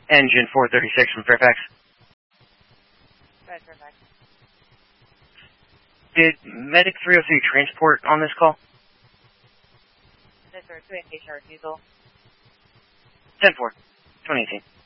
Engine 436 from Fairfax. Right, Fairfax. Did Medic 303 transport on this call? Yes, sir. 2 indication refusal. 10-4, 2018.